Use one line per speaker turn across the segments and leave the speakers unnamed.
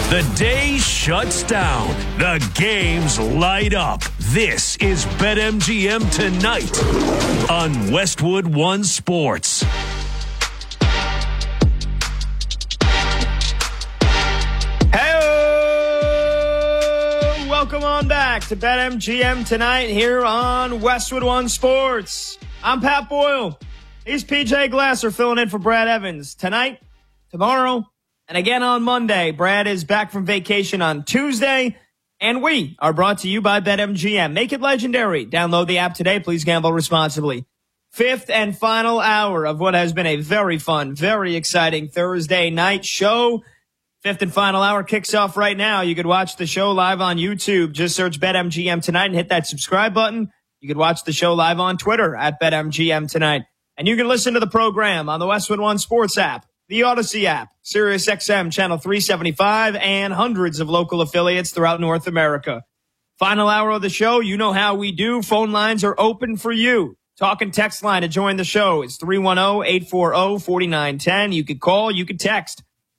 The day shuts down. The games light up. This is BetMGM Tonight on Westwood One Sports.
Hey, welcome on back to BetMGM Tonight here on Westwood One Sports. I'm Pat Boyle. He's PJ Glasser filling in for Brad Evans. Tonight, tomorrow, and again on Monday. Brad is back from vacation on Tuesday, and we are brought to you by BetMGM. Make it legendary. Download the app today. Please gamble responsibly. Fifth and final hour of what has been a very fun, very exciting Thursday night show. Fifth and final hour kicks off right now. You could watch the show live on YouTube. Just search BetMGM Tonight and hit that subscribe button. You could watch the show live on Twitter at BetMGM Tonight. And you can listen to the program on the Westwood One Sports app, the Odyssey app, SiriusXM Channel 375, and hundreds of local affiliates throughout North America. Final hour of the show, you know how we do. Phone lines are open for you. Talk and text line to join the show is 310-840-4910. You could call, you could text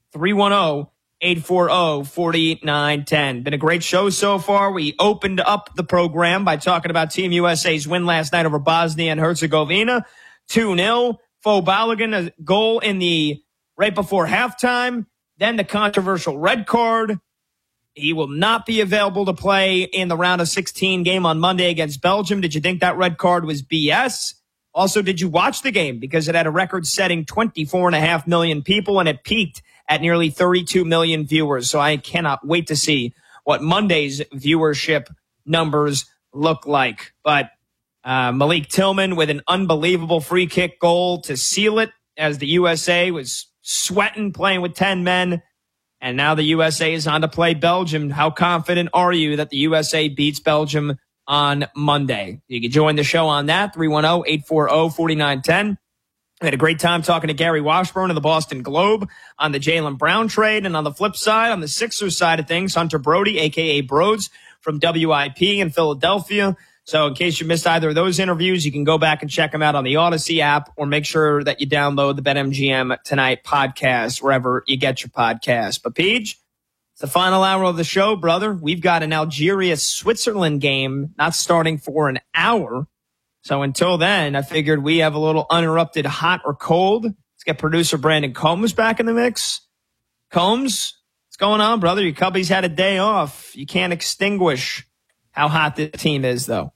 310-840-4910. Been a great show so far. We opened up the program by talking about Team USA's win last night over Bosnia and Herzegovina, 2-0. Fo Balogun, a goal in the right before halftime. Then the controversial red card. He will not be available to play in the round of 16 game on Monday against Belgium. Did you think that red card was BS? Also, did you watch the game? Because it had a record-setting 24.5 million people, and it peaked at nearly 32 million viewers. So I cannot wait to see what Monday's viewership numbers look like. But Malik Tillman with an unbelievable free kick goal to seal it as the USA was sweating, playing with 10 men. And now the USA is on to play Belgium. How confident are you that the USA beats Belgium on Monday? You can join the show on that, 310-840-4910. I had a great time talking to Gary Washburn of the Boston Globe on the Jaylen Brown trade. And on the flip side, on the Sixers side of things, Hunter Brody, a.k.a. Broads, from WIP in Philadelphia. So in case you missed either of those interviews, you can go back and check them out on the Odyssey app, or make sure that you download the BetMGM Tonight podcast wherever you get your podcast. But Peach, it's the final hour of the show, brother. We've got an Algeria-Switzerland game not starting for an hour. So until then, I figured we have a little uninterrupted hot or cold. Let's get producer Brandon Combs back in the mix. Combs, what's going on, brother? Your Cubbies had a day off. You can't extinguish how hot the team is, though.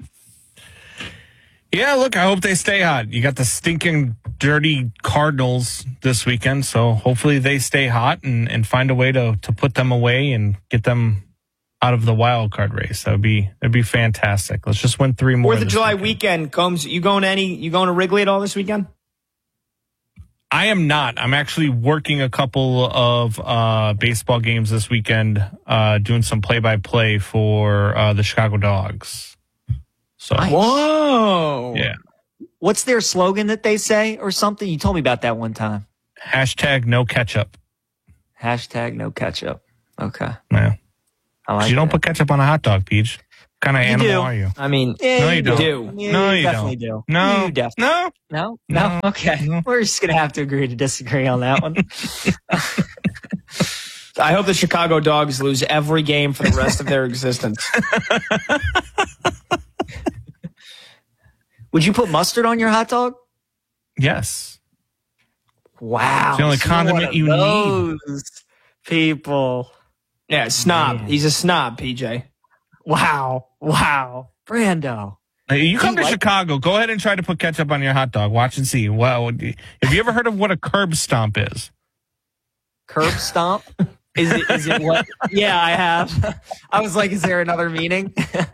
Yeah, look, I hope they stay hot. You got the stinking, dirty Cardinals this weekend, so hopefully they stay hot and find a way to put them away and get them out of the wild card race. That'd be fantastic. Let's just win 3 more.
4th of July weekend, Combs. You going to Wrigley at all this weekend?
I am not. I'm actually working a couple of baseball games this weekend, doing some play-by-play for the Chicago Dogs. So,
nice.
Whoa.
Yeah.
What's their slogan that they say or something? You told me about that one time.
#no ketchup.
#no ketchup. Okay.
Yeah.
I like
you don't
that.
put ketchup on a hot dog, Peach. What kind of animal are you?
I mean,
No, you don't.
No,
you
definitely
don't.
do.
No.
You definitely. No. Okay.
No.
We're just going to have to agree to disagree on that one.
I hope the Chicago Dogs lose every game for the rest of their existence.
Would you put mustard on your hot dog?
Yes.
Wow.
It's the only condiment you need.
People.
Yeah, snob.
Man.
He's a snob, PJ.
Wow. Brando.
You come to
like-
Chicago, go ahead and try to put ketchup on your hot dog. Watch and see. Well, have you ever heard of what a curb stomp is?
Curb stomp? Is it what? Yeah, I have. I was like, is there another meaning?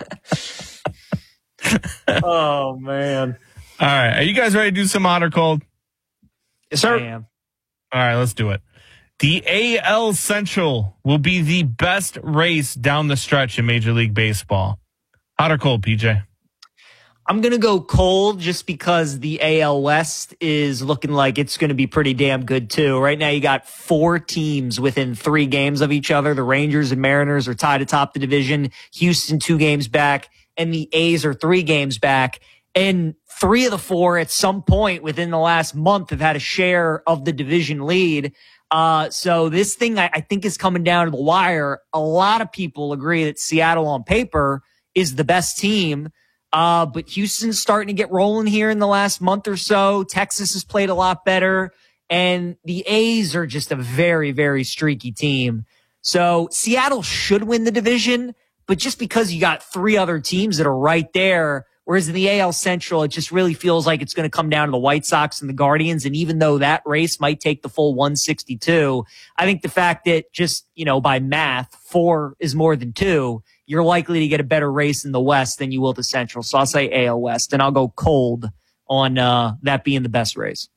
Oh, man.
All right. Are you guys ready to do some hot or cold?
Yes, sir.
I am.
All right, let's do it. The AL Central will be the best race down the stretch in Major League Baseball. Hot or cold, PJ?
I'm going to go cold just because the AL West is looking like it's going to be pretty damn good, too. Right now, you got 4 teams within 3 games of each other. The Rangers and Mariners are tied atop the division. Houston 2 games back, and the A's are 3 games back. And 3 of the 4 at some point within the last month have had a share of the division lead. So this thing I think is coming down to the wire. A lot of people agree that Seattle on paper is the best team. But Houston's starting to get rolling here in the last month or so. Texas has played a lot better. And the A's are just a very, very streaky team. So Seattle should win the division, but just because you got three other teams that are right there, whereas in the AL Central, it just really feels like it's going to come down to the White Sox and the Guardians. And even though that race might take the full 162, I think the fact that just, by math, 4 is more than 2, you're likely to get a better race in the West than you will the Central. So I'll say AL West, and I'll go cold on that being the best race.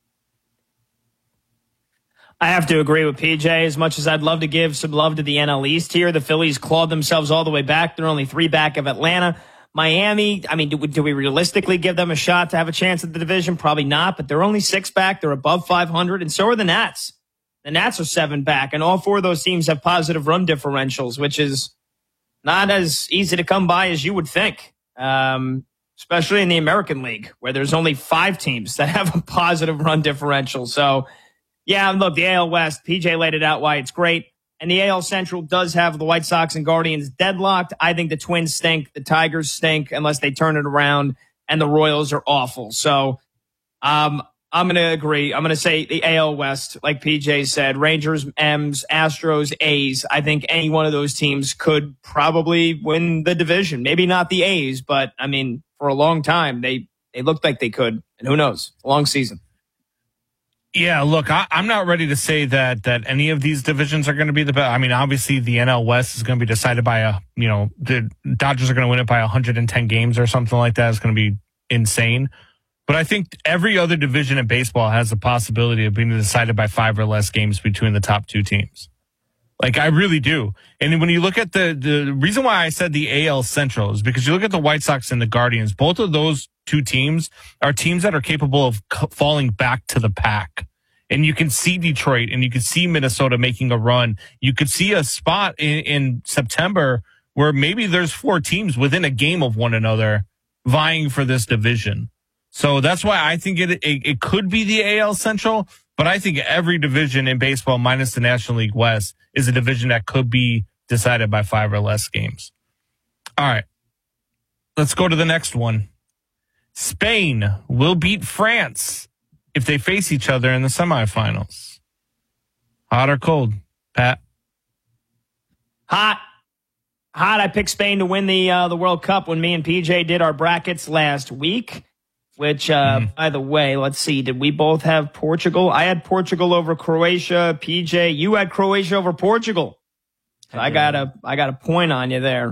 I have to agree with PJ. As much as I'd love to give some love to the NL East here, the Phillies clawed themselves all the way back. They're only 3 back of Atlanta. Miami, I mean, do we realistically give them a shot to have a chance at the division? Probably not, but they're only 6 back. They're above 500, and so are the Nats. The Nats are 7 back, and all 4 of those teams have positive run differentials, which is not as easy to come by as you would think, especially in the American League, where there's only 5 teams that have a positive run differential. So, yeah, look, the AL West, PJ laid it out why it's great. And the AL Central does have the White Sox and Guardians deadlocked. I think the Twins stink. The Tigers stink unless they turn it around. And the Royals are awful. So I'm going to agree. I'm going to say the AL West, like PJ said, Rangers, M's, Astros, A's. I think any one of those teams could probably win the division. Maybe not the A's, but, I mean, for a long time, they looked like they could. And who knows? A long season.
Yeah, look, I'm not ready to say that any of these divisions are going to be the best. I mean, obviously the NL West is going to be decided by the Dodgers are going to win it by 110 games or something like that. It's going to be insane. But I think every other division in baseball has the possibility of being decided by 5 or less games between the top 2 teams. Like, I really do. And when you look at the reason why I said the AL Central is because you look at the White Sox and the Guardians, both of those 2 teams are teams that are capable of falling back to the pack. And you can see Detroit and you can see Minnesota making a run. You could see a spot in September where maybe there's 4 teams within a game of one another vying for this division. So that's why I think it could be the AL Central, but I think every division in baseball minus the National League West is a division that could be decided by 5 or less games. All right. Let's go to the next one. Spain will beat France if they face each other in the semifinals. Hot or cold, Pat?
Hot. I picked Spain to win the World Cup when me and PJ did our brackets last week, which, by the way, let's see. Did we both have Portugal? I had Portugal over Croatia. PJ, you had Croatia over Portugal. So I got a point on you there.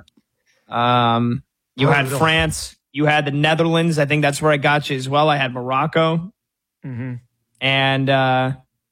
You had France. You had the Netherlands. I think that's where I got you as well. I had Morocco. Mm-hmm. And, yeah,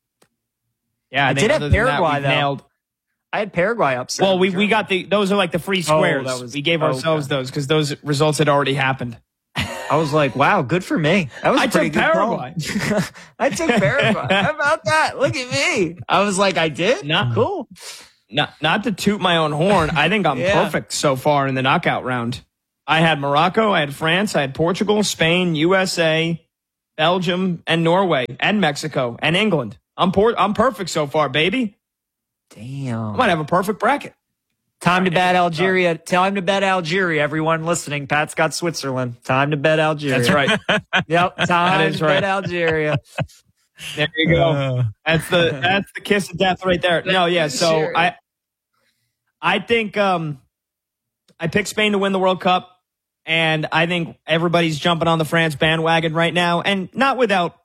I did have Paraguay, though.
Nailed.
I had Paraguay upset.
Well, we got those are like the free squares. We gave ourselves those because those results had already happened.
I was like, wow, good for me. That was
I
pretty
took
good
Paraguay.
I took Paraguay. How about that? Look at me. I was like, I did? Cool.
Not to toot my own horn. I think I'm perfect so far in the knockout round. I had Morocco, I had France, I had Portugal, Spain, USA, Belgium, and Norway, and Mexico, and England. I'm perfect so far, baby.
Damn.
I might have a perfect bracket.
Time to bet Algeria. Time to bet Algeria. Everyone listening, Pat's got Switzerland. Time to bet Algeria.
That's right.
Yep. Time to bet Algeria.
There you go. That's the kiss of death right there. No, yeah. So I think I picked Spain to win the World Cup, and I think everybody's jumping on the France bandwagon right now, and not without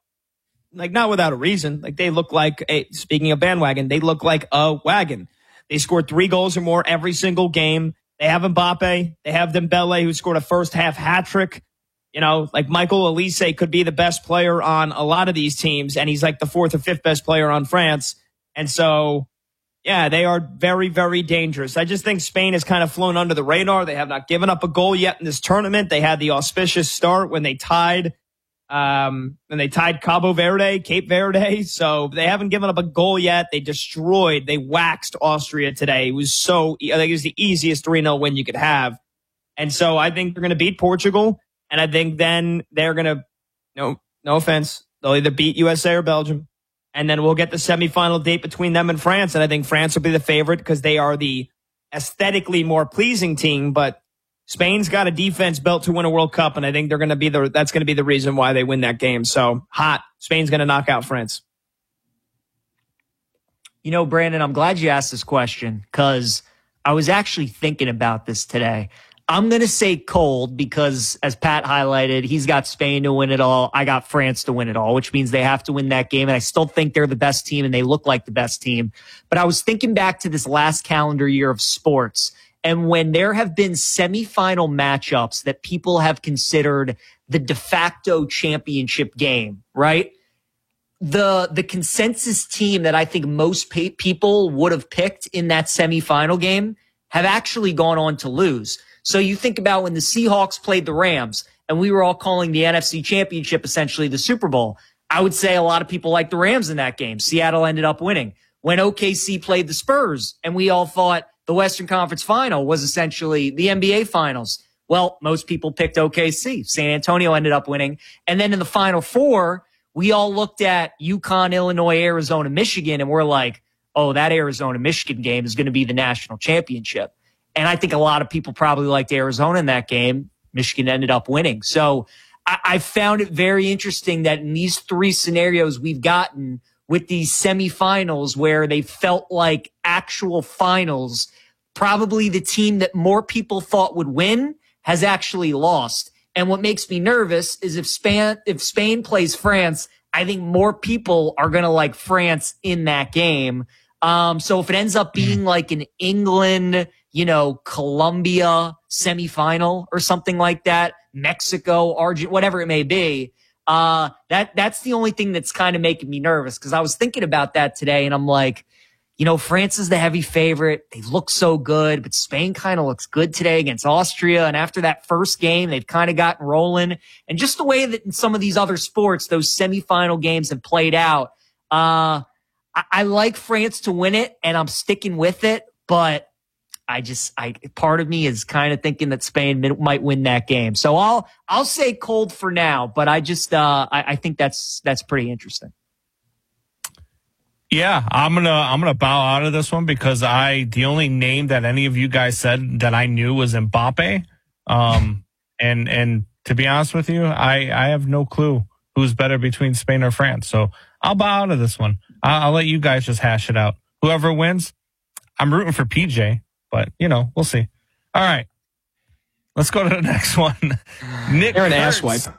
a reason. Like, they look like speaking of bandwagon, they look like a wagon. They scored 3 goals or more every single game. They have Mbappe. They have Dembele, who scored a first half hat trick. Like Michael Olise could be the best player on a lot of these teams, and he's like the 4th or 5th best player on France. And so, yeah, they are very, very dangerous. I just think Spain has kind of flown under the radar. They have not given up a goal yet in this tournament. They had the auspicious start when they tied Cape Verde. So they haven't given up a goal yet. They waxed Austria today. It was I think it was the easiest 3-0 win you could have. And so I think they're going to beat Portugal. And I think then they're going to, no offense, they'll either beat USA or Belgium. And then we'll get the semifinal date between them and France. And I think France will be the favorite because they are the aesthetically more pleasing team. But Spain's got a defense built to win a World Cup. And I think that's going to be the reason why they win that game. So hot. Spain's going to knock out France.
You know, Brandon, I'm glad you asked this question because I was actually thinking about this today. I'm going to say cold because, as Pat highlighted, he's got Spain to win it all. I got France to win it all, which means they have to win that game. And I still think they're the best team and they look like the best team. But I was thinking back to this last calendar year of sports, and when there have been semifinal matchups that people have considered the de facto championship game, right? The consensus team that I think most people would have picked in that semifinal game have actually gone on to lose. So you think about when the Seahawks played the Rams and we were all calling the NFC Championship essentially the Super Bowl. I would say a lot of people liked the Rams in that game. Seattle ended up winning. When OKC played the Spurs and we all thought the Western Conference Final was essentially the NBA Finals. Well, most people picked OKC. San Antonio ended up winning. And then in the Final Four, we all looked at UConn, Illinois, Arizona, Michigan, and we're like, oh, that Arizona-Michigan game is going to be the national championship. And I think a lot of people probably liked Arizona in that game. Michigan ended up winning. So I found it very interesting that in these three scenarios we've gotten with these semifinals where they felt like actual finals, probably the team that more people thought would win has actually lost. And what makes me nervous is if Spain plays France, I think more people are going to like France in that game. So if it ends up being like an England, Colombia semifinal or something like that, Mexico, Argentina, whatever it may be, that's the only thing that's kind of making me nervous. Cause I was thinking about that today and I'm like, France is the heavy favorite. They look so good, but Spain kind of looks good today against Austria. And after that first game, they've kind of gotten rolling. And just the way that in some of these other sports, those semifinal games have played out, I like France to win it and I'm sticking with it, but part of me is kind of thinking that Spain might win that game. So I'll say cold for now, but I think that's pretty interesting.
Yeah, I'm gonna bow out of this one because the only name that any of you guys said that I knew was Mbappe. And to be honest with you, I have no clue who's better between Spain or France. So I'll bow out of this one. I'll let you guys just hash it out. Whoever wins, I'm rooting for PJ, but we'll see. All right, let's go to the next one. Nick,
you're an asswipe.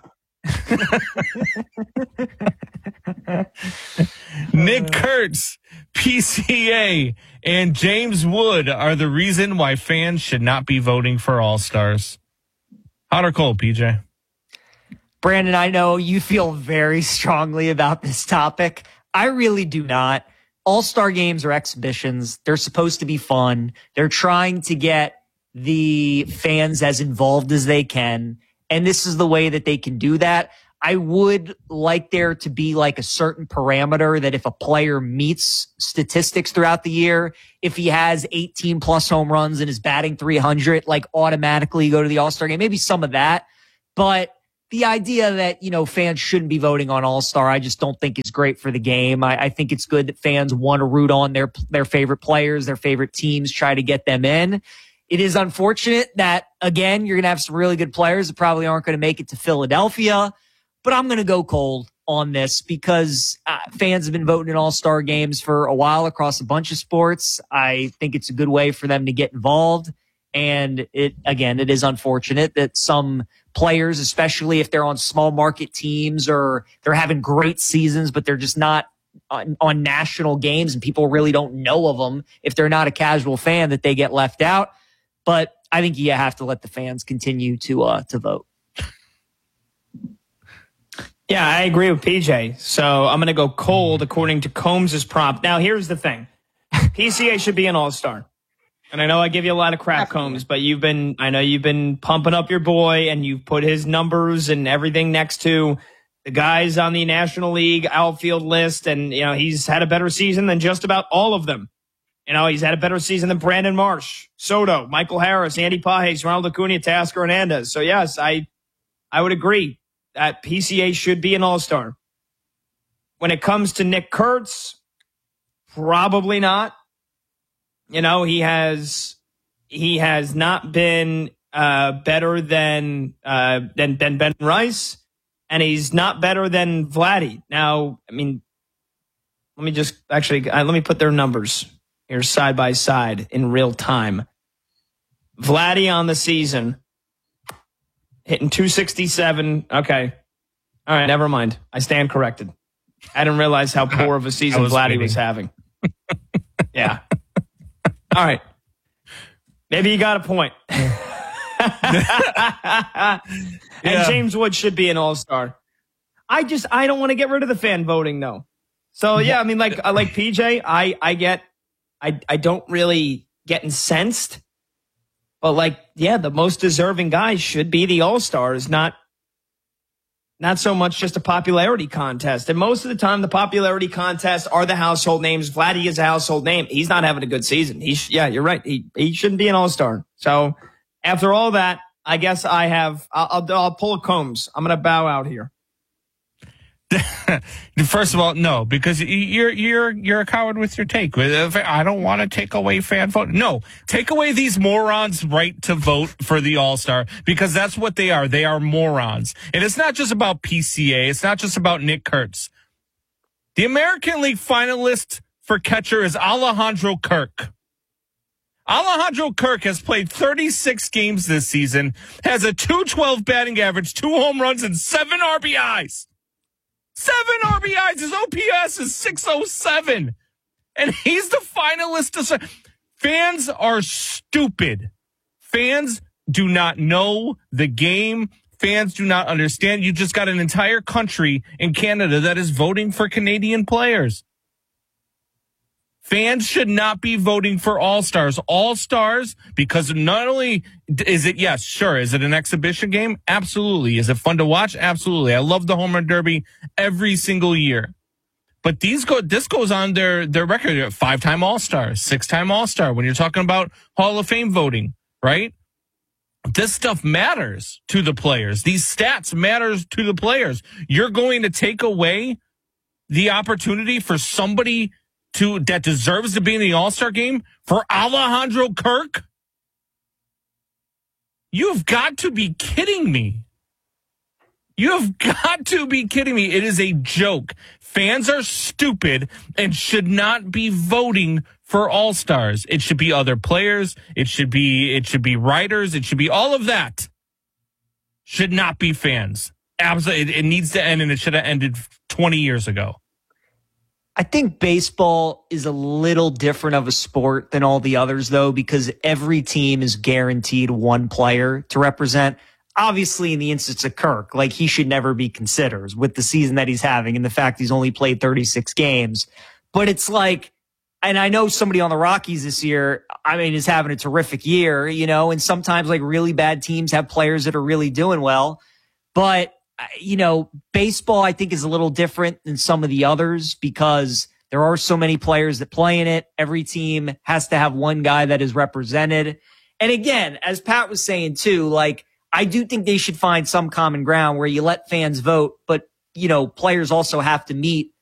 Nick Kurtz, PCA, and James Wood are the reason why fans should not be voting for All-Stars. Hot or cold, PJ?
Brandon, I know you feel very strongly about this topic. I really do not. All-Star games are exhibitions. They're supposed to be fun. They're trying to get the fans as involved as they can. And this is the way that they can do that. I would like there to be like a certain parameter that if a player meets statistics throughout the year, if he has 18 plus home runs and is batting 300, like automatically go to the All-Star game, maybe some of that. But the idea that, fans shouldn't be voting on All-Star, I just don't think is great for the game. I think it's good that fans want to root on their favorite players, their favorite teams, try to get them in. It is unfortunate that, again, you're going to have some really good players that probably aren't going to make it to Philadelphia. But I'm going to go cold on this because fans have been voting in All-Star games for a while across a bunch of sports. I think it's a good way for them to get involved. And it is unfortunate that some players, especially if they're on small market teams or they're having great seasons, but they're just not on national games and people really don't know of them if they're not a casual fan, that they get left out. But I think you have to let the fans continue to vote.
Yeah, I agree with PJ. So I'm going to go cold according to Combs' prompt. Now, here's the thing. PCA should be an all-star. And I know I give you a lot of crap, Combs, but I know you've been pumping up your boy and you've put his numbers and everything next to the guys on the National League outfield list. And, he's had a better season than just about all of them. He's had a better season than Brandon Marsh, Soto, Michael Harris, Andy Pages, Ronald Acuna, Tasker Hernandez. So, yes, I would agree that PCA should be an all-star. When it comes to Nick Kurtz, probably not. You know, he has not been better than Ben Rice, and he's not better than Vladdy. Now, I mean, let me put their numbers here side by side in real time. Vladdy on the season hitting 267. Okay. All right, never mind. I stand corrected. I didn't realize how poor of a season Vladdy was having. Yeah. All right. Maybe you got a point. And James Wood should be an all-star. I don't want to get rid of the fan voting, though. So, yeah, I mean, like PJ, I don't really get incensed. But, like, yeah, the most deserving guys should be the all-stars, not so much just a popularity contest. And most of the time, the popularity contests are the household names. Vladdy is a household name. He's not having a good season. Yeah, you're right. He shouldn't be an all-star. So after all that, I guess I'll pull a Combs. I'm going to bow out here.
First of all, no, because you're a coward with your take. I don't want to take away fan vote. No, take away these morons' right to vote for the All-Star, because that's what they are. They are morons. And it's not just about PCA. It's not just about Nick Kurtz. The American League finalist for catcher is Alejandro Kirk. Alejandro Kirk has played 36 games this season, has a .212 batting average, 2 home runs, and 7 RBIs. 7 RBIs. His OPS is 607. And he's the finalist. Fans are stupid. Fans do not know the game. Fans do not understand. You just got an entire country in Canada that is voting for Canadian players. Fans should not be voting for all-stars. All-stars, because not only is it, yes, sure, is it an exhibition game? Absolutely. Is it fun to watch? Absolutely. I love the Home Run Derby every single year. But this goes on their record, 5-time All-Star, 6-time All-Star, when you're talking about Hall of Fame voting, right? This stuff matters to the players. These stats matters to the players. You're going to take away the opportunity for somebody that deserves to be in the All-Star game for Alejandro Kirk? You've got to be kidding me. You've got to be kidding me. It is a joke. Fans are stupid and should not be voting for All-Stars. It should be other players. It should be writers. It should be all of that. Should not be fans. Absolutely. It needs to end, and it should have ended 20 years ago.
I think baseball is a little different of a sport than all the others, though, because every team is guaranteed one player to represent. Obviously, in the instance of Kirk, like, he should never be considered with the season that he's having and the fact he's only played 36 games. But it's like, and I know somebody on the Rockies this year, I mean, is having a terrific year, you know, and sometimes like really bad teams have players that are really doing well. But you know, baseball, I think, is a little different than some of the others because there are so many players that play in it. Every team has to have one guy that is represented. And again, as Pat was saying too, like, I do think they should find some common ground where you let fans vote, but, you know, players also have to meet